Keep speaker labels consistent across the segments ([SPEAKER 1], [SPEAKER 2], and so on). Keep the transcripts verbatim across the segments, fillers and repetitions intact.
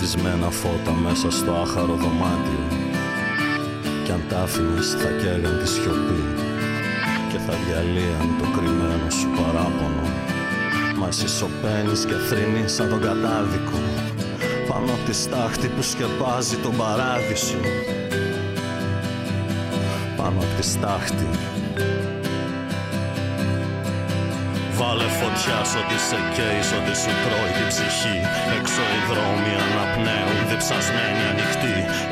[SPEAKER 1] σβησμένα φώτα μέσα στο άχαρο δωμάτιο. Κι αν τα άφηνες θα καίγαν τη σιωπή και θα διαλύαν το κρυμμένο σου παράπονο. Μα εσύ σωπαίνεις και θρηνείς σαν τον κατάδικο πάνω απ' τη στάχτη που σκεπάζει τον παράδεισο. Πάνω απ' τη στάχτη. Βάλε φωτιά σ' ό,τι σε καίει, σ' ό,τι σου τρώει την ψυχή. Έξω οι δρόμοι αναπνέουν, διψασμένοι ανοιχτοί.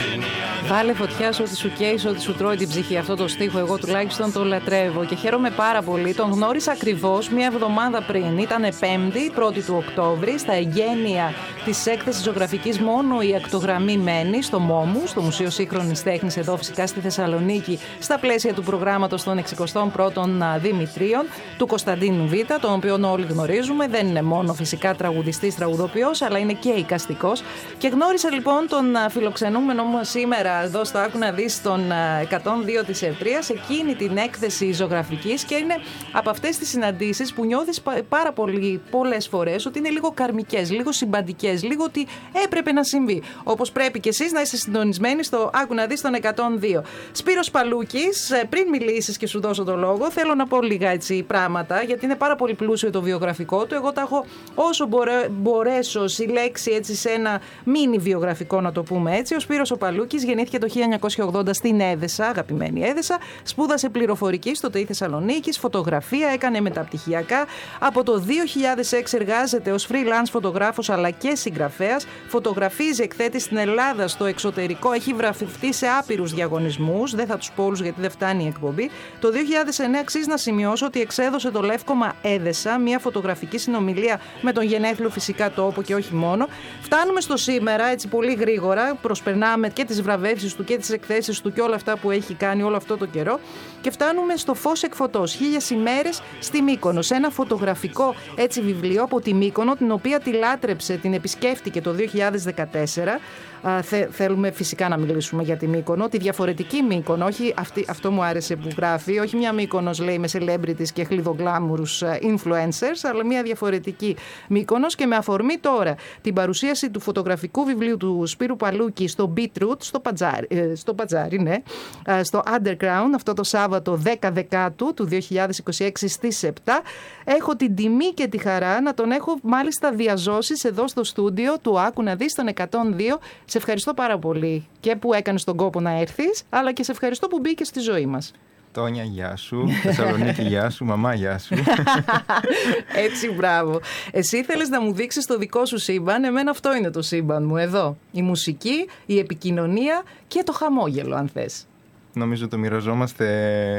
[SPEAKER 2] Βάλε φωτιά σ' ό,τι σου καίει, σ' ό,τι σου τρώει την ψυχή. Αυτό το στίχο εγώ τουλάχιστον το λατρεύω και χαίρομαι πάρα πολύ. Τον γνώρισα ακριβώς μία εβδομάδα πριν. Ήτανε Πέμπτη, πρώτη του Οκτώβρη, στα εγγένεια της έκθεσης ζωγραφικής μόνο η ακτογραμμή μένει στο ΜΟΜΟΥ, στο Μουσείο Σύγχρονης Τέχνης, εδώ φυσικά στη Θεσσαλονίκη, στα πλαίσια του προγράμματος των εξηκοστών πρώτων Δημητρίων του Κωνσταντίνου Β, τον οποίο όλοι γνωρίζουμε. Δεν είναι μόνο φυσικά τραγουδιστής, τραγουδοποιός, αλλά είναι και εικαστικός. Και γνώρισα λοιπόν τον φιλοξενούμενο μου σήμερα εδώ στο Άκου να δεις των εκατόν δύο της Ευτρίας, εκείνη την έκθεση ζωγραφικής, και είναι από αυτές τις συναντήσεις που νιώθεις πάρα πολύ πολλές φορές ότι είναι λίγο καρμικές, λίγο συμπαντικές, λίγο ότι έπρεπε να συμβεί. Όπως πρέπει και εσείς να είστε συντονισμένοι στο Άκου να δεις των εκατόν δύο. Σπύρος Παλούκης, πριν μιλήσεις και σου δώσω το λόγο, θέλω να πω λίγα έτσι πράγματα, γιατί είναι πάρα πολύ πλούσιο το βιογραφικό του. Εγώ τα έχω όσο μπορέ, μπορέσω συλλέξει έτσι σε ένα μίνι βιογραφικό, να το πούμε έτσι. Ο Σπύρος ο Παλούκης γεννήθηκε το χίλια εννιακόσια ογδόντα στην Έδεσα, αγαπημένη Έδεσα. Σπούδασε πληροφορική στο ΤΕΙ Θεσσαλονίκης, φωτογραφία, έκανε μεταπτυχιακά. Από το δύο χιλιάδες έξι εργάζεται ως freelance φωτογράφος αλλά και συγγραφέας. Φωτογραφίζει, εκθέτει στην Ελλάδα, στο εξωτερικό. Έχει βραβευτεί σε άπειρους διαγωνισμούς. Δεν θα τους πω όλους γιατί δεν φτάνει η εκπομπή. Το δύο χιλιάδες εννέα αξίζει να σημειώσω ότι εξέδωσε το Λεύκομα Έδεσα, μια φωτογραφική συνομιλία με τον γενέθλιο φυσικά τόπο και όχι μόνο. Φτάνουμε στο σήμερα έτσι πολύ γρήγορα. Προσπερνάμε και τις βραβεύσεις του και τις εκθέσεις του και όλα αυτά που έχει κάνει όλο αυτό το καιρό. Και φτάνουμε στο Φως εκ φωτός, χίλιες ημέρες στη Μύκονο. Σε ένα φωτογραφικό έτσι βιβλίο από τη Μύκονο, την οποία τη λάτρεψε, την επισκέφτηκε το δύο χιλιάδες δεκατέσσερα. Α, θε, θέλουμε φυσικά να μιλήσουμε για τη Μύκονο, τη διαφορετική Μύκονο, όχι αυτή, αυτό μου άρεσε που γράφει, όχι μια Μύκονος λέει με celebrities και χλιδογκλάμουρους influencers, αλλά μια διαφορετική Μύκονος, και με αφορμή τώρα την παρουσίαση του φωτογραφικού βιβλίου του Σπύρου Παλούκη στο Beetroot, στο Πατζάρι, ε, στο Πατζάρι, ναι, στο Underground, αυτό το Σάββατο δέκα Δεκάτου του δύο χιλιάδες είκοσι έξι στις επτά, έχω την τιμή και τη χαρά να τον έχω μάλιστα διαζώσεις εδώ στο στούντιο του Άκου να δεις τον εκατόν δύο. Σε ευχαριστώ πάρα πολύ και που έκανες τον κόπο να έρθεις, αλλά και σε ευχαριστώ που μπήκες στη ζωή μας.
[SPEAKER 3] Τόνια, γεια σου. Θεσσαλονίκη, γεια σου. Μαμά, γεια σου.
[SPEAKER 2] Έτσι, μπράβο. Εσύ ήθελες να μου δείξεις το δικό σου σύμπαν. Εμένα αυτό είναι το σύμπαν μου εδώ. Η μουσική, η επικοινωνία και το χαμόγελο, αν θες.
[SPEAKER 3] Νομίζω το μοιραζόμαστε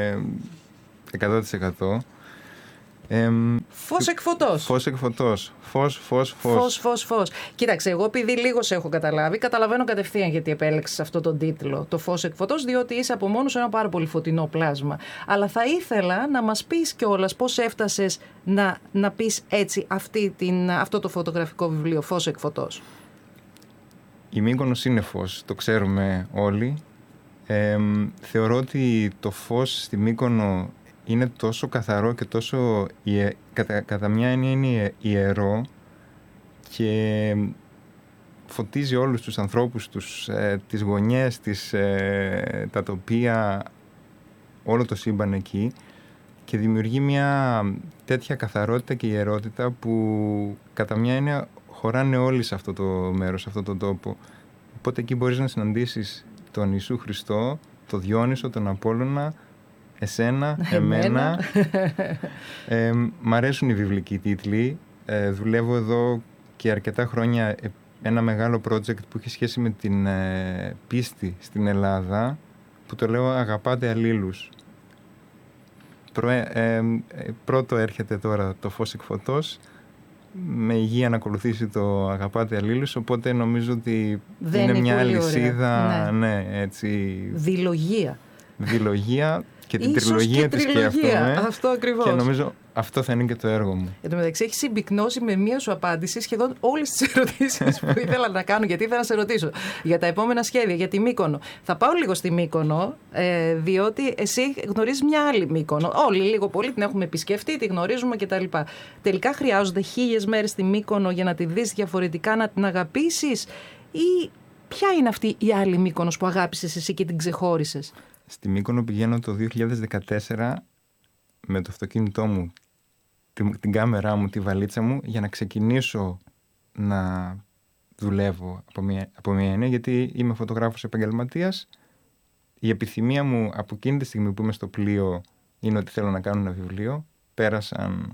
[SPEAKER 3] εκατό τοις εκατό. Ε,
[SPEAKER 2] φως εκ φωτός.
[SPEAKER 3] Φως εκ φωτός. Φως, φως, φως.
[SPEAKER 2] Φως, φως, φως. Κοίταξε, εγώ επειδή λίγο σε έχω καταλάβει, καταλαβαίνω κατευθείαν γιατί επέλεξες αυτό τον τίτλο, το Φως εκ φωτός, διότι είσαι από μόνο σου ένα πάρα πολύ φωτεινό πλάσμα. Αλλά θα ήθελα να μας πεις κιόλας πώς έφτασες να, να πεις έτσι αυτή την, αυτό το φωτογραφικό βιβλίο, Φως εκ φωτός.
[SPEAKER 3] Η Μύκονος είναι φως, το ξέρουμε όλοι. Ε, θεωρώ ότι το φως στη Μύκονο είναι τόσο καθαρό και τόσο ιε, κατά, κατά μια έννοια είναι ιερό και φωτίζει όλους τους ανθρώπους, τους, ε, τις γωνιές, τις, ε, τα τοπία, όλο το σύμπαν εκεί, και δημιουργεί μια τέτοια καθαρότητα και ιερότητα που κατά μια έννοια χωράνε όλοι σε αυτό το μέρος, σε αυτό το τόπο. Οπότε εκεί μπορείς να συναντήσεις τον Ιησού Χριστό, τον Διόνυσο, τον Απόλλωνα, εσένα, εμένα. ε, μ' αρέσουν οι βιβλικοί τίτλοι. Ε, δουλεύω εδώ και αρκετά χρόνια ένα μεγάλο project που έχει σχέση με την ε, πίστη στην Ελλάδα, που το λέω «Αγαπάτε αλλήλους». Προ, ε, ε, πρώτο έρχεται τώρα το Φως εκ φωτός, με υγεία να ακολουθήσει το «Αγαπάτε αλλήλους», οπότε νομίζω ότι
[SPEAKER 2] δεν
[SPEAKER 3] είναι,
[SPEAKER 2] είναι
[SPEAKER 3] μια
[SPEAKER 2] ναι.
[SPEAKER 3] αλυσίδα, ναι, έτσι...
[SPEAKER 2] Διλογία.
[SPEAKER 3] Διλογία και την
[SPEAKER 2] Ίσως
[SPEAKER 3] τριλογία
[SPEAKER 2] και
[SPEAKER 3] τη σκέφτομαι.
[SPEAKER 2] Αυτό ακριβώς.
[SPEAKER 3] Και νομίζω αυτό θα είναι και το έργο μου.
[SPEAKER 2] Εν τω μεταξύ, έχει συμπυκνώσει με μία σου απάντηση σχεδόν όλες τις ερωτήσεις που ήθελα να κάνω, γιατί ήθελα να σε ρωτήσω για τα επόμενα σχέδια, για τη Μύκονο. Θα πάω λίγο στη Μύκονο, ε, διότι εσύ γνωρίζεις μια άλλη Μύκονο. Όλοι λίγο πολύ την έχουμε επισκεφτεί, τη γνωρίζουμε κτλ. Τελικά χρειάζονται χίλιες μέρες στη Μύκονο για να τη δεις διαφορετικά, να την αγαπήσεις, ή ποια είναι αυτή η άλλη Μύκονος που αγάπησες εσύ και την ξεχώρισες?
[SPEAKER 3] Στη Μύκονο πηγαίνω το δύο χιλιάδες δεκατέσσερα με το αυτοκίνητό μου, την, την κάμερά μου, τη βαλίτσα μου, για να ξεκινήσω να δουλεύω από μια, από μια έννοια, γιατί είμαι φωτογράφος επαγγελματίας. Η επιθυμία μου από εκείνη τη στιγμή που είμαι στο πλοίο είναι ότι θέλω να κάνω ένα βιβλίο. Πέρασαν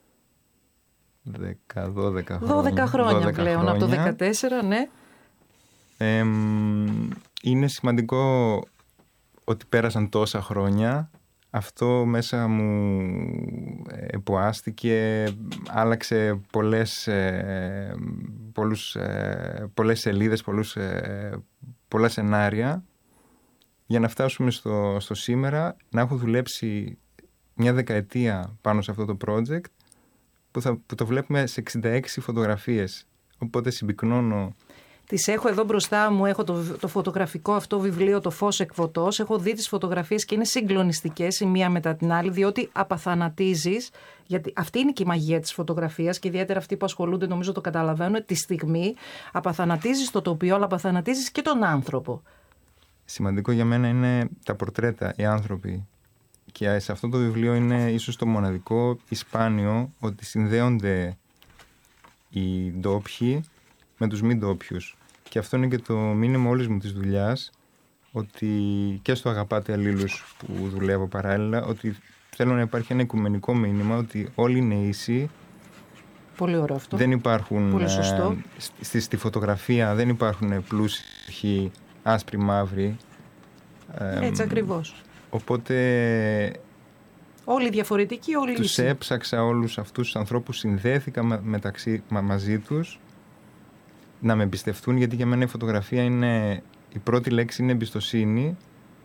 [SPEAKER 3] δέκα δώδεκα χρόνια.
[SPEAKER 2] δώδεκα χρόνια δώδεκα πλέον, χρόνια. Από το δεκατέσσερα, ναι.
[SPEAKER 3] Ε, είναι σημαντικό ότι πέρασαν τόσα χρόνια. Αυτό μέσα μου εποάστηκε, άλλαξε πολλές, ε, πολλούς, ε, πολλές σελίδες, πολλούς, ε, πολλά σενάρια, για να φτάσουμε στο, στο σήμερα, να έχω δουλέψει μια δεκαετία πάνω σε αυτό το project, που, θα, που το βλέπουμε σε εξήντα έξι φωτογραφίες. Οπότε συμπυκνώνω.
[SPEAKER 2] Τις έχω εδώ μπροστά μου, έχω το, το φωτογραφικό αυτό βιβλίο, το Φως εκ φωτός. Έχω δει τις φωτογραφίες και είναι συγκλονιστικές η μία μετά την άλλη, διότι απαθανατίζεις, γιατί αυτή είναι και η μαγεία της φωτογραφίας και ιδιαίτερα αυτοί που ασχολούνται νομίζω το καταλαβαίνουν, τη στιγμή απαθανατίζεις το τοπίο, αλλά απαθανατίζεις και τον άνθρωπο.
[SPEAKER 3] Σημαντικό για μένα είναι τα πορτρέτα, οι άνθρωποι. Και σε αυτό το βιβλίο είναι ίσως το μοναδικό ή σπάνιο ότι συνδέονται οι ντόπιοι με τους μη ντόπιους. Και αυτό είναι και το μήνυμα όλης μου της δουλειάς, ότι και στο Αγαπάτε Αλλήλους που δουλεύω παράλληλα, ότι θέλω να υπάρχει ένα οικουμενικό μήνυμα, ότι όλοι είναι ίσοι.
[SPEAKER 2] Πολύ ωραίο αυτό.
[SPEAKER 3] Δεν υπάρχουν,
[SPEAKER 2] πολύ σωστό.
[SPEAKER 3] Ε, στη, στη φωτογραφία δεν υπάρχουν πλούσιοι, άσπροι, μαύροι.
[SPEAKER 2] Έτσι ε, ακριβώς.
[SPEAKER 3] Οπότε
[SPEAKER 2] όλοι διαφορετικοί, όλοι
[SPEAKER 3] τους
[SPEAKER 2] ίσοι.
[SPEAKER 3] έψαξα όλους αυτούς τους ανθρώπους, συνδέθηκα μεταξύ, μα, μαζί τους, να με εμπιστευτούν, γιατί για μένα η φωτογραφία είναι, η πρώτη λέξη είναι εμπιστοσύνη,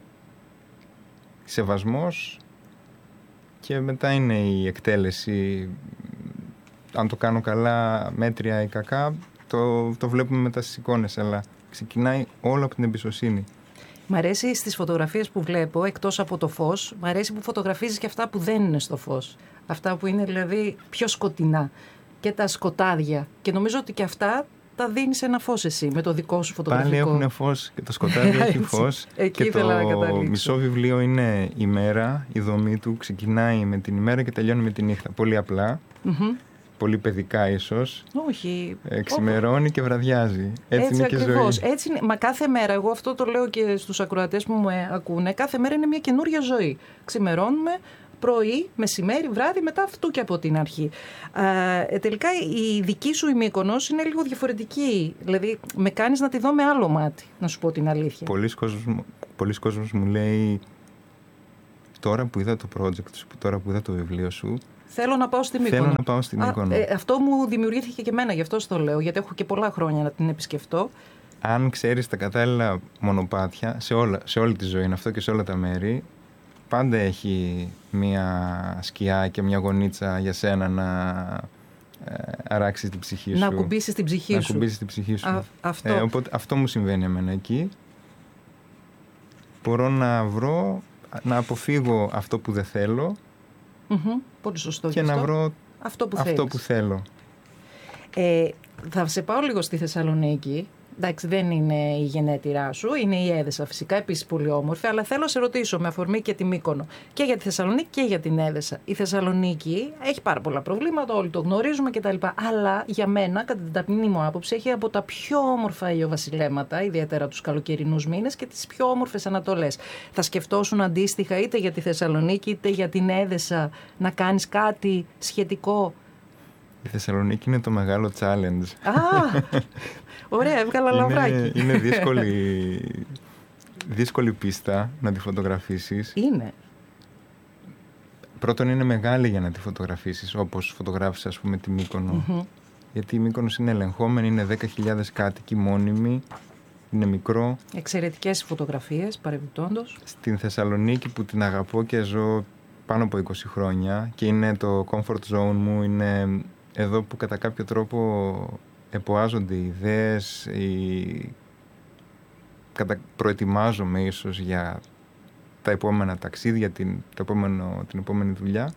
[SPEAKER 3] σεβασμός, και μετά είναι η εκτέλεση. Αν το κάνω καλά, μέτρια ή κακά, το, το βλέπουμε μετά στις εικόνες, αλλά ξεκινάει όλο από την εμπιστοσύνη.
[SPEAKER 2] Μ' αρέσει στις φωτογραφίες που βλέπω, εκτός από το φως, μ' αρέσει που φωτογραφίζεις και αυτά που δεν είναι στο φως. Αυτά που είναι δηλαδή πιο σκοτεινά και τα σκοτάδια. Και νομίζω ότι και αυτά τα δίνεις ένα φως εσύ με το δικό σου φωτογραφικό.
[SPEAKER 3] Πάλι έχουν φως και το σκοτάδι έχει φως.
[SPEAKER 2] Εκεί
[SPEAKER 3] και
[SPEAKER 2] ήθελα να καταλήξω.
[SPEAKER 3] Το μισό βιβλίο είναι η μέρα, η δομή του ξεκινάει με την ημέρα και τελειώνει με τη νύχτα. Πολύ απλά. Mm-hmm. Πολύ παιδικά ίσως.
[SPEAKER 2] Όχι.
[SPEAKER 3] Ξημερώνει και βραδιάζει. Έτσι,
[SPEAKER 2] Έτσι
[SPEAKER 3] είναι και
[SPEAKER 2] ακριβώς.
[SPEAKER 3] ζωή.
[SPEAKER 2] Έτσι είναι. Μα κάθε μέρα, εγώ αυτό το λέω και στους ακροατές που μου ακούνε, κάθε μέρα είναι μια καινούρια ζωή. Ξημερώνουμε πρωί, μεσημέρι, βράδυ, μετά αυτού και από την αρχή. Ε, τελικά η δική σου η Μύκονος είναι λίγο διαφορετική. Δηλαδή με κάνεις να τη δω με άλλο μάτι, να σου πω την αλήθεια.
[SPEAKER 3] Πολλοί κόσμος, πολλοί κόσμος μου λέει, τώρα που είδα το project σου, τώρα που είδα το βιβλίο σου,
[SPEAKER 2] θέλω να πάω στη Μύκονο.
[SPEAKER 3] Θέλω να πάω στη Μύκονο.
[SPEAKER 2] Α, ε, αυτό μου δημιουργήθηκε και εμένα, γι' αυτό το λέω, γιατί έχω και πολλά χρόνια να την επισκεφτώ.
[SPEAKER 3] Αν ξέρεις τα κατάλληλα μονοπάτια, σε, όλα, σε όλη τη ζωή είναι αυτό και σε όλα τα μέρη, πάντα έχει μια σκιά και μια γωνίτσα για σένα να ε, αράξεις την ψυχή σου.
[SPEAKER 2] Να ακουμπήσεις την ψυχή
[SPEAKER 3] να
[SPEAKER 2] σου.
[SPEAKER 3] Να ακουμπήσεις την ψυχή σου.
[SPEAKER 2] Α, αυτό.
[SPEAKER 3] Ε, οπότε αυτό μου συμβαίνει εμένα εκεί. Μπορώ να βρω, να αποφύγω αυτό που δεν θέλω.
[SPEAKER 2] Mm-hmm. Πολύ σωστό.
[SPEAKER 3] Και, και να
[SPEAKER 2] αυτό.
[SPEAKER 3] βρω
[SPEAKER 2] αυτό που,
[SPEAKER 3] αυτό που θέλω.
[SPEAKER 2] Ε, θα σε πάω λίγο στη Θεσσαλονίκη. Εντάξει, δεν είναι η γενέτειρά σου, είναι η Έδεσα φυσικά, επίσης πολύ όμορφη, αλλά θέλω να σε ρωτήσω με αφορμή και τη Μύκονο και για τη Θεσσαλονίκη και για την Έδεσα. Η Θεσσαλονίκη έχει πάρα πολλά προβλήματα, όλοι το γνωρίζουμε κτλ. Αλλά για μένα, κατά την ταπεινή μου άποψη, έχει από τα πιο όμορφα ηλιοβασιλέματα, ιδιαίτερα τους καλοκαιρινούς μήνες, και τις πιο όμορφες ανατολές. Θα σκεφτόσουν αντίστοιχα είτε για τη Θεσσαλονίκη είτε για την Έδεσα να κάνεις κάτι σχετικό?
[SPEAKER 3] Η Θεσσαλονίκη είναι το μεγάλο challenge.
[SPEAKER 2] Α, ωραία, έβγαλα λαβράκι.
[SPEAKER 3] Είναι, είναι δύσκολη, δύσκολη πίστα να τη φωτογραφίσεις.
[SPEAKER 2] Είναι.
[SPEAKER 3] Πρώτον είναι μεγάλη για να τη φωτογραφίσεις, όπως φωτογράφησες ας πούμε τη Μύκονο. Mm-hmm. Γιατί η Μύκονος είναι ελεγχόμενη, είναι δέκα χιλιάδες κάτοικοι μόνιμοι, είναι μικρό.
[SPEAKER 2] Εξαιρετικές φωτογραφίες, παρεμπιπτόντως.
[SPEAKER 3] Στην Θεσσαλονίκη που την αγαπώ και ζω πάνω από είκοσι χρόνια και είναι το comfort zone μου, είναι εδώ που κατά κάποιο τρόπο εποάζονται οι ιδέες, οι... κατα... προετοιμάζομαι ίσως για τα επόμενα ταξίδια, την, το επόμενο, την επόμενη δουλειά.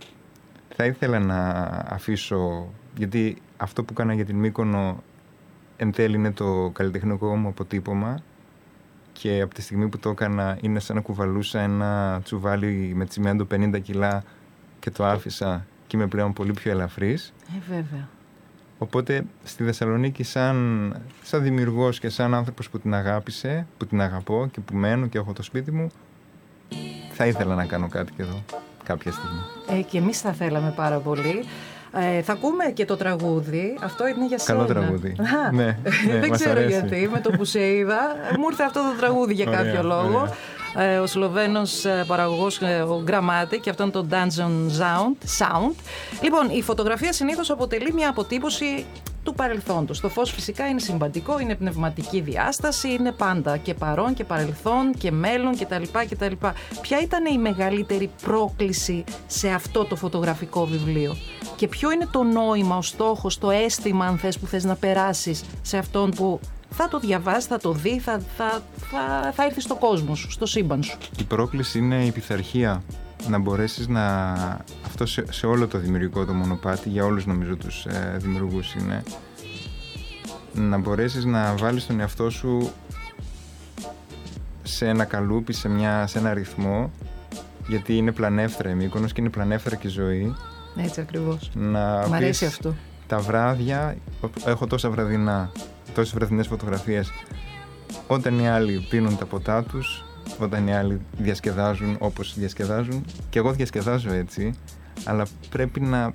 [SPEAKER 3] Θα ήθελα να αφήσω, γιατί αυτό που έκανα για την Μύκονο εν τέλει είναι το καλλιτεχνικό μου αποτύπωμα και από τη στιγμή που το έκανα είναι σαν να κουβαλούσα ένα τσουβάλι με τσιμέντο πενήντα κιλά και το άφησα και είμαι πλέον πολύ πιο ελαφρύς.
[SPEAKER 2] Ε, βέβαια.
[SPEAKER 3] Οπότε στη Θεσσαλονίκη σαν, σαν δημιουργός και σαν άνθρωπος που την αγάπησε, που την αγαπώ και που μένω και έχω το σπίτι μου, θα ήθελα να κάνω κάτι και εδώ κάποια στιγμή.
[SPEAKER 2] Ε, και εμείς θα θέλαμε πάρα πολύ. Ε, θα ακούμε και το τραγούδι. Αυτό είναι για σένα.
[SPEAKER 3] Καλό τραγούδι.
[SPEAKER 2] Α,
[SPEAKER 3] ναι, ναι,
[SPEAKER 2] δεν
[SPEAKER 3] μας
[SPEAKER 2] ξέρω
[SPEAKER 3] αρέσει.
[SPEAKER 2] γιατί. Με το που σε είδα, μου ήρθε αυτό το τραγούδι για
[SPEAKER 3] Ωραία,
[SPEAKER 2] κάποιο λόγο.
[SPEAKER 3] ωραία.
[SPEAKER 2] Ε, ο Σλοβαίνος ε, παραγωγός, ε, ο Γκραμάτη, και αυτό είναι το Dungeon Sound. Sound. Λοιπόν, η φωτογραφία συνήθως αποτελεί μια αποτύπωση του παρελθόντος. Το φως φυσικά είναι συμβατικό, είναι πνευματική διάσταση, είναι πάντα και παρόν και παρελθόν και μέλλον κτλ. κτλ. Ποια ήταν η μεγαλύτερη πρόκληση σε αυτό το φωτογραφικό βιβλίο και ποιο είναι το νόημα, ο στόχος, το αίσθημα, αν θες, που θες να περάσεις σε αυτόν που θα το διαβάσει, θα το δει, θα, θα, θα, θα έρθει στο κόσμο σου, στο σύμπαν σου.
[SPEAKER 3] Η πρόκληση είναι η πειθαρχία. Να μπορέσεις να... Αυτό σε, σε όλο το δημιουργικό το μονοπάτι, για όλους νομίζω τους ε, δημιουργούς είναι, να μπορέσεις να βάλεις τον εαυτό σου σε ένα καλούπι, σε, μια, σε ένα ρυθμό, γιατί είναι πλανεύθερα η Μύκονος και είναι πλανεύθερα και η ζωή.
[SPEAKER 2] Έτσι ακριβώς.
[SPEAKER 3] Να
[SPEAKER 2] Μ' αρέσει αυτό.
[SPEAKER 3] Τα βράδια, έχω τόσα βραδινά, τόσες βραδινές φωτογραφίες, όταν οι άλλοι πίνουν τα ποτά τους, όταν οι άλλοι διασκεδάζουν όπως διασκεδάζουν, και εγώ διασκεδάζω έτσι, αλλά πρέπει να,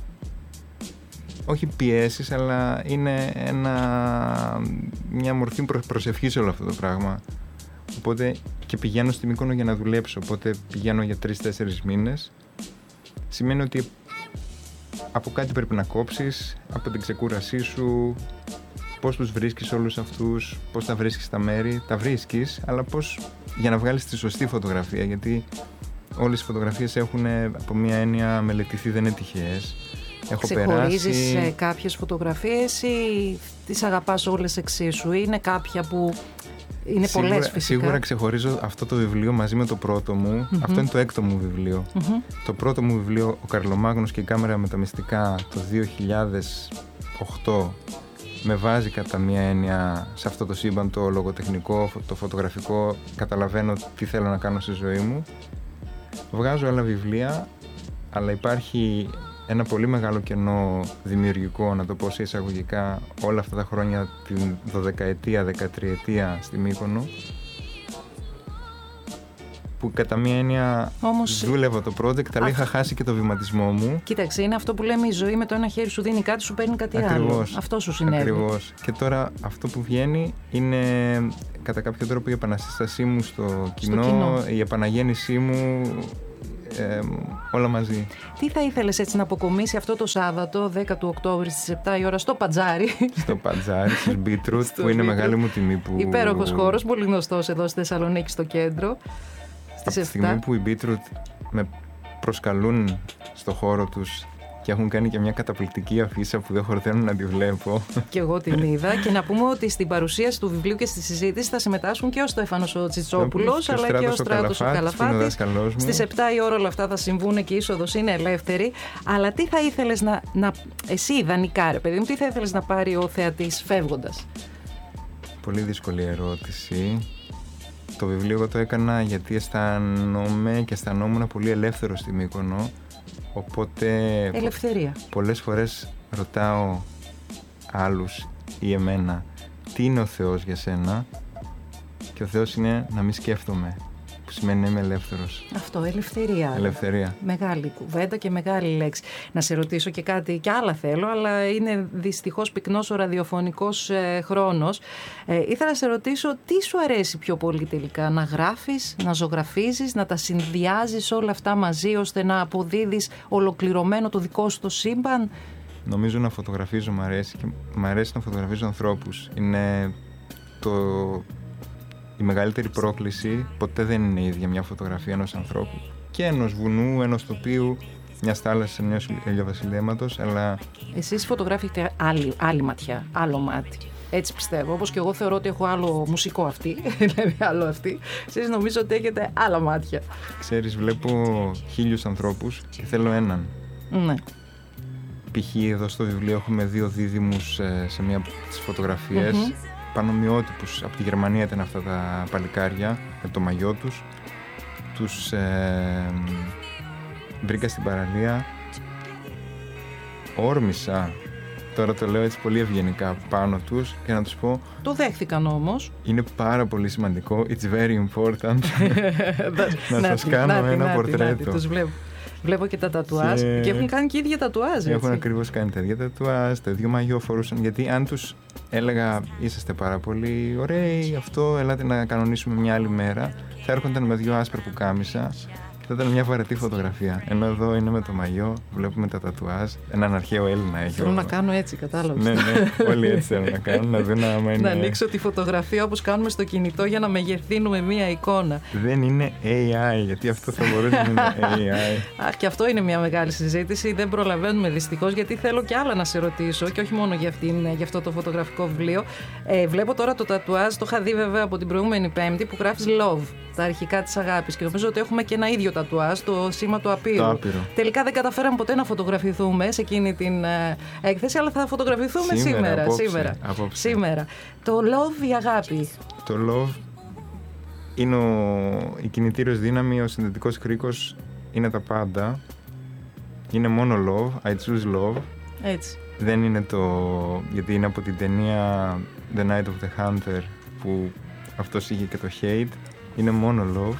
[SPEAKER 3] όχι πιέσεις, αλλά είναι ένα, μια μορφή προσευχής όλο αυτό το πράγμα. Οπότε και πηγαίνω στη Μύκονο για να δουλέψω, οπότε πηγαίνω για τρεις-τέσσερις μήνες. Σημαίνει ότι από κάτι πρέπει να κόψεις, από την ξεκούρασή σου, πώς τους βρίσκεις όλους αυτούς, πώς τα βρίσκεις τα μέρη, τα βρίσκεις, αλλά πώς για να βγάλεις τη σωστή φωτογραφία, γιατί όλες οι φωτογραφίες έχουν από μία έννοια μελετηθεί, δεν είναι τυχαίες. Έχω
[SPEAKER 2] Ξεχωρίζεις
[SPEAKER 3] περάσει...
[SPEAKER 2] κάποιες φωτογραφίες ή τις αγαπάς όλες εξίσου, ή είναι κάποια που είναι
[SPEAKER 3] σίγουρα,
[SPEAKER 2] πολλές φυσικά?
[SPEAKER 3] Σίγουρα ξεχωρίζω αυτό το βιβλίο μαζί με το πρώτο μου. Mm-hmm. Αυτό είναι το έκτο μου βιβλίο. Mm-hmm. Το πρώτο μου βιβλίο, ο Καρλομάγνος και η κάμερα με τα μυστικά, το δύο χιλιάδες οκτώ, με βάζει κατά μία έννοια σε αυτό το σύμπαν, το λογοτεχνικό, το φωτογραφικό. Καταλαβαίνω τι θέλω να κάνω στη ζωή μου. Βγάζω άλλα βιβλία, αλλά υπάρχει ένα πολύ μεγάλο κενό δημιουργικό, να το πω σε εισαγωγικά, όλα αυτά τα χρόνια, την δωδεκαετία, δεκατριετία στη Μύκονο, που κατά μία έννοια όμως δούλευα το project, αλλά α... είχα χάσει και το βηματισμό μου.
[SPEAKER 2] Κοίταξε, είναι αυτό που λέμε, η ζωή με το ένα χέρι σου δίνει κάτι, σου παίρνει κάτι
[SPEAKER 3] Ακριβώς.
[SPEAKER 2] άλλο. Αυτό σου συνέβη.
[SPEAKER 3] Ακριβώς. Και τώρα αυτό που βγαίνει είναι κατά κάποιο τρόπο η επανασύστασή μου στο κοινό,
[SPEAKER 2] στο κοινό.
[SPEAKER 3] η επαναγέννησή μου, ε, όλα μαζί.
[SPEAKER 2] Τι θα ήθελες έτσι να αποκομίσει αυτό το Σάββατο, δέκα του Οκτώβρη στις επτά η ώρα, στο Παντζάρι? Στο
[SPEAKER 3] Παντζάρι, στους Beetroot, που είναι μεγάλη μου τιμή. Που...
[SPEAKER 2] Υπέροχος χώρος, πολύ γνωστός εδώ στη Θεσσαλονίκη, στο κέντρο.
[SPEAKER 3] Από τη στιγμή που οι Beetroot με προσκαλούν στο χώρο τους και έχουν κάνει και μια καταπληκτική αφίσα που δεν χορταίνω να τη βλέπω.
[SPEAKER 2] Και εγώ την είδα. Και να πούμε ότι στην παρουσίαση του βιβλίου και στη συζήτηση θα συμμετάσχουν και ο Στέφανος ο Τσιτσόπουλος, αλλά και ο Στράτος ο Καλαφάτης. Στις επτά η ώρα όλα αυτά θα συμβούν και η είσοδος είναι ελεύθερη. Αλλά τι θα ήθελες να, να εσύ ιδανικά, ρε παιδί μου, τι θα ήθελες να πάρει ο θεατής φεύγοντας?
[SPEAKER 3] Πολύ δύσκολη ερώτηση. Το βιβλίο εγώ το έκανα γιατί αισθάνομαι και αισθανόμουν πολύ ελεύθερο στη Μύκονο. Οπότε
[SPEAKER 2] ελευθερία.
[SPEAKER 3] Πολλές φορές ρωτάω άλλους ή εμένα τι είναι ο Θεός για σένα, και ο Θεός είναι να μην σκέφτομαι, που σημαίνει να είμαι ελεύθερος.
[SPEAKER 2] Αυτό, ελευθερία.
[SPEAKER 3] Ελευθερία.
[SPEAKER 2] Μεγάλη κουβέντα και μεγάλη λέξη. Να σε ρωτήσω και κάτι, κι άλλα θέλω, αλλά είναι δυστυχώς πυκνός ο ραδιοφωνικός ε, χρόνος. Ε, ήθελα να σε ρωτήσω τι σου αρέσει πιο πολύ τελικά, να γράφεις, να ζωγραφίζεις, να τα συνδυάζεις όλα αυτά μαζί ώστε να αποδίδεις ολοκληρωμένο το δικό σου το σύμπαν?
[SPEAKER 3] Νομίζω να φωτογραφίζω, μ' αρέσει, και μ' αρέσει να φωτογραφίζω ανθρώπους. Είναι το... Η μεγαλύτερη πρόκληση ποτέ δεν είναι η ίδια μια φωτογραφία ενός ανθρώπου. Και ενός βουνού, ενός τοπίου, μιας θάλασσας, ενός ηλιοβασιλέματος, αλλά...
[SPEAKER 2] Εσείς φωτογράφετε άλλη, άλλη ματιά, άλλο μάτι. Έτσι πιστεύω. Όπως και εγώ θεωρώ ότι έχω άλλο μουσικό αυτή, δηλαδή άλλο αυτή. Εσείς νομίζω ότι έχετε άλλα μάτια.
[SPEAKER 3] Ξέρεις, βλέπω χίλιους ανθρώπους και θέλω έναν.
[SPEAKER 2] Ναι.
[SPEAKER 3] π.χ. εδώ στο βιβλίο έχουμε δύο δίδυμους ε, σε μία από τις φωτογραφίες. Mm-hmm. Πανομοιότυπους. Από τη Γερμανία ήταν αυτά τα παλικάρια με το μαγιό τους. Τους ε, βρήκα στην παραλία. Όρμησα, τώρα το λέω έτσι πολύ ευγενικά, πάνω τους και να τους πω...
[SPEAKER 2] Το δέχθηκαν όμως.
[SPEAKER 3] Είναι πάρα πολύ σημαντικό. It's very important. να σας κάνω
[SPEAKER 2] νάτι,
[SPEAKER 3] ένα
[SPEAKER 2] νάτι,
[SPEAKER 3] πορτρέτο.
[SPEAKER 2] Νάτι, τους βλέπω. Βλέπω και τα τατουάζ και... και έχουν κάνει και ίδια τατουάζ.
[SPEAKER 3] Έχουν ακριβώς κάνει τα ίδια τατουάζ, το ίδιο μαγιό φορούσαν. Γιατί αν τους έλεγα είσαστε πάρα πολύ ωραίοι, αυτό ελάτε να κανονίσουμε μια άλλη μέρα, θα έρχονταν με δύο άσπρα πουκάμισα. Θα ήταν μια βαρετή φωτογραφία. Ενώ εδώ είναι με το μαγιό, βλέπουμε τα τατουάζ. Έναν αρχαίο Έλληνα έχει.
[SPEAKER 2] Θέλω να κάνω έτσι, κατάλαβες.
[SPEAKER 3] Ναι, ναι, όλοι έτσι θέλουν να κάνουν. Να δουν άμα είναι...
[SPEAKER 2] Να ανοίξω τη φωτογραφία όπως κάνουμε στο κινητό για να μεγεθύνουμε μία εικόνα.
[SPEAKER 3] Δεν είναι έι άι, γιατί αυτό θα μπορούσε να είναι έι άι.
[SPEAKER 2] Αχ, και αυτό είναι μια μεγάλη συζήτηση. Δεν προλαβαίνουμε δυστυχώς, γιατί θέλω και άλλα να σε ρωτήσω και όχι μόνο για, αυτήν, για αυτό το φωτογραφικό βιβλίο. Ε, βλέπω τώρα το τατουάζ, το είχα δει βέβαια από την προηγούμενη Πέμπτη, που γράφεις love, τα αρχικά της αγάπης. Και νομίζω ότι έχουμε και ένα ίδιο τατουάζ, το σήμα του απείρου.
[SPEAKER 3] Το άπειρο.
[SPEAKER 2] Τελικά δεν καταφέραμε ποτέ να φωτογραφηθούμε σε εκείνη την ε, έκθεση, αλλά θα φωτογραφηθούμε σήμερα.
[SPEAKER 3] Σήμερα. Απόψε,
[SPEAKER 2] σήμερα.
[SPEAKER 3] απόψε.
[SPEAKER 2] σήμερα. Το love, η αγάπη.
[SPEAKER 3] Το love είναι ο, η κινητήριος δύναμη, ο συνδετικός κρίκος, είναι τα πάντα. Είναι μόνο love, I choose love.
[SPEAKER 2] Έτσι.
[SPEAKER 3] Δεν είναι το... γιατί είναι από την ταινία The Night of the Hunter που αυτός είχε και το hate. Είναι μόνο love.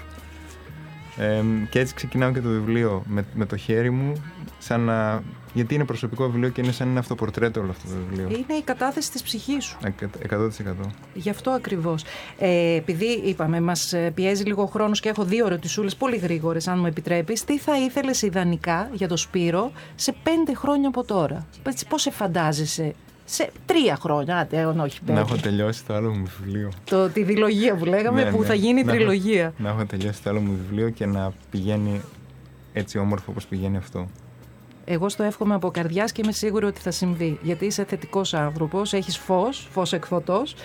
[SPEAKER 3] Ε, και έτσι ξεκινάω και το βιβλίο με, με το χέρι μου, σαν να, γιατί είναι προσωπικό βιβλίο και είναι σαν ένα αυτοπορτρέτο όλο αυτό το βιβλίο.
[SPEAKER 2] Είναι η κατάθεση της ψυχής σου.
[SPEAKER 3] εκατό τοις εκατό.
[SPEAKER 2] Γι' αυτό ακριβώς. Ε, επειδή είπαμε, μας πιέζει λίγο ο χρόνος και έχω δύο ερωτησούλες πολύ γρήγορες, αν μου επιτρέπεις. Τι θα ήθελες ιδανικά για το Σπύρο σε πέντε χρόνια από τώρα? Πώς σε φαντάζεσαι σε τρία χρόνια, άτε, όχι πέντε.
[SPEAKER 3] Να έχω τελειώσει το άλλο μου βιβλίο.
[SPEAKER 2] Το, τη διλογία που λέγαμε, ναι, που ναι. θα γίνει
[SPEAKER 3] να
[SPEAKER 2] τριλογία.
[SPEAKER 3] Έχω, να έχω τελειώσει το άλλο μου βιβλίο και να πηγαίνει έτσι όμορφο όπως πηγαίνει αυτό.
[SPEAKER 2] Εγώ στο εύχομαι από καρδιάς και είμαι σίγουρη ότι θα συμβεί. Γιατί είσαι θετικός άνθρωπος, έχεις φως, φως εκφωτός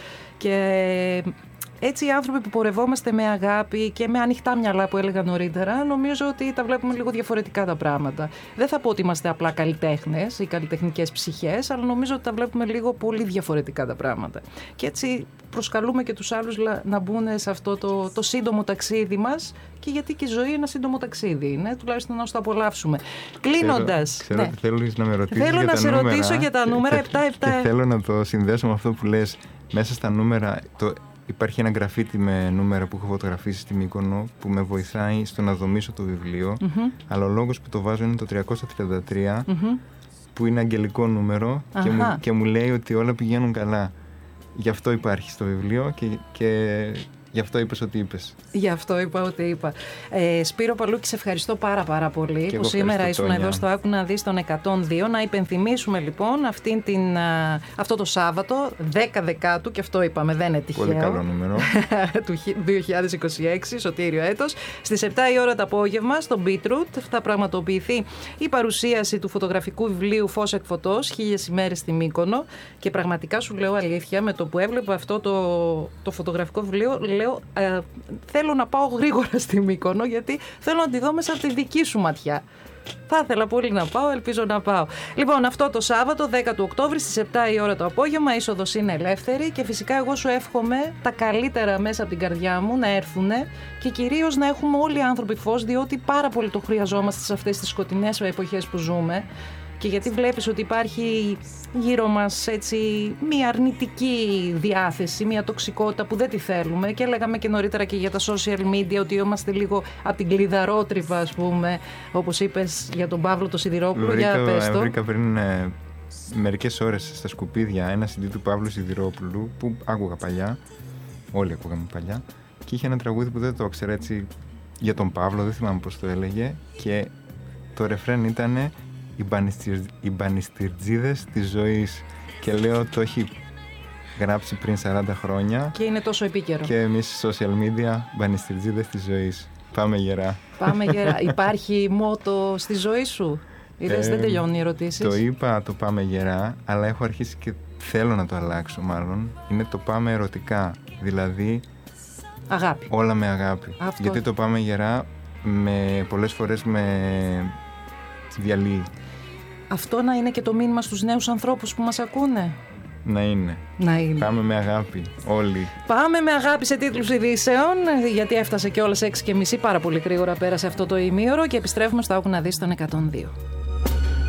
[SPEAKER 2] και... Έτσι οι άνθρωποι που πορευόμαστε με αγάπη και με ανοιχτά μυαλά που έλεγα νωρίτερα, νομίζω ότι τα βλέπουμε λίγο διαφορετικά τα πράγματα. Δεν θα πω ότι είμαστε απλά καλλιτέχνες ή καλλιτεχνικές ψυχές, αλλά νομίζω ότι τα βλέπουμε λίγο πολύ διαφορετικά τα πράγματα. Και έτσι προσκαλούμε και τους άλλους να μπουν σε αυτό το, το σύντομο ταξίδι μας, και γιατί και η ζωή είναι ένα σύντομο ταξίδι είναι, τουλάχιστον να το απολαύσουμε. Κλείνοντας.
[SPEAKER 3] Ξέρω, ξέρω
[SPEAKER 2] ναι.
[SPEAKER 3] Θέλεις να με ρωτήσεις
[SPEAKER 2] Θέλω
[SPEAKER 3] για
[SPEAKER 2] να
[SPEAKER 3] τα
[SPEAKER 2] σε
[SPEAKER 3] νούμερα,
[SPEAKER 2] ρωτήσω για τα νούμερα επτά επτά.
[SPEAKER 3] Και θέλω να το συνδέσω με αυτό που λες. Μέσα στα νούμερα... Το... Υπάρχει ένα γραφίτι με νούμερα που έχω φωτογραφίσει στη Μύκονο που με βοηθάει στο να δομήσω το βιβλίο. Mm-hmm. Αλλά ο λόγος που το βάζω είναι το τριακόσια τριάντα τρία, mm-hmm. που είναι αγγελικό νούμερο και μου, και μου λέει ότι όλα πηγαίνουν καλά. Γι' αυτό υπάρχει στο βιβλίο και, και γι' αυτό είπες ότι είπες.
[SPEAKER 2] Γι' αυτό είπα ότι είπα. Ε, Σπύρο Παλούκη, σε ευχαριστώ πάρα πάρα πολύ
[SPEAKER 3] και
[SPEAKER 2] που σήμερα ήσουν εδώ στο Άκου να δεις τον εκατόν δύο. Να υπενθυμίσουμε λοιπόν αυτήν την, α, αυτό το Σάββατο, δέκα Δεκάτου, και αυτό είπαμε, δεν είναι τυχαίο.
[SPEAKER 3] Πολύ καλό νούμερο.
[SPEAKER 2] του δύο χιλιάδες είκοσι έξι, σωτήριο έτος. Στις επτά η ώρα το απόγευμα στο Beetroot θα πραγματοποιηθεί η παρουσίαση του φωτογραφικού βιβλίου Φως εκ φωτός, χίλιες ημέρες στη Μύκονο. Και πραγματικά σου λέω αλήθεια, με το που έβλεπα αυτό το, το φωτογραφικό βιβλίο, λέω, ε, θέλω να πάω γρήγορα στη Μύκονο, γιατί θέλω να τη δω μέσα από τη δική σου ματιά. Θα ήθελα πολύ να πάω, ελπίζω να πάω. Λοιπόν, αυτό το Σάββατο, δέκα του Οκτώβρη, στις επτά η ώρα το απόγευμα, η είσοδος είναι ελεύθερη και φυσικά εγώ σου εύχομαι τα καλύτερα μέσα από την καρδιά μου να έρθουν και κυρίως να έχουμε όλοι οι άνθρωποι φως, διότι πάρα πολύ το χρειαζόμαστε σε αυτές τις σκοτεινές εποχές που ζούμε. Και γιατί βλέπεις ότι υπάρχει γύρω μας έτσι μια αρνητική διάθεση, μια τοξικότητα που δεν τη θέλουμε, και λέγαμε και νωρίτερα και για τα social media ότι είμαστε λίγο από την κλειδαρότριβα, ας πούμε, όπως είπες για τον Παύλο το Σιδηρόπουλο.
[SPEAKER 3] Βρήκα,
[SPEAKER 2] για πες το.
[SPEAKER 3] Βρήκα πριν ε, μερικές ώρες στα σκουπίδια ένα σι ντι του Παύλου Σιδηρόπουλου που άκουγα παλιά, όλοι ακούγαμε παλιά, και είχε ένα τραγούδι που δεν το ήξερα, έτσι, για τον Παύλο, δεν θυμάμαι πώς το έλεγε, και το ρεφρέν ήτανε οι μπανιστηρτζίδες της ζωής, και λέω το έχει γράψει πριν σαράντα χρόνια
[SPEAKER 2] και είναι τόσο επίκαιρο.
[SPEAKER 3] Και εμείς social media, μπανιστηρτζίδες της ζωής. Πάμε γερά.
[SPEAKER 2] Πάμε γερά. Υπάρχει μότο στη ζωή σου? Είδες, ε, δεν τελειώνουν οι ερωτήσεις.
[SPEAKER 3] Το είπα το πάμε γερά, αλλά έχω αρχίσει και θέλω να το αλλάξω μάλλον. Είναι το πάμε ερωτικά, δηλαδή
[SPEAKER 2] αγάπη.
[SPEAKER 3] Όλα με αγάπη.
[SPEAKER 2] Αυτό.
[SPEAKER 3] Γιατί το πάμε γερά με, πολλές φορές με διαλύει.
[SPEAKER 2] αυτό να είναι και το μήνυμα στους νέους ανθρώπους που μας ακούνε.
[SPEAKER 3] Να είναι.
[SPEAKER 2] Να είναι.
[SPEAKER 3] Πάμε με αγάπη όλοι.
[SPEAKER 2] Πάμε με αγάπη σε τίτλους ειδήσεων, γιατί έφτασε και όλες έξι και μισή, πάρα πολύ γρήγορα πέρασε αυτό το ημίωρο και επιστρέφουμε στο Άκου να δεις τον εκατόν δύο.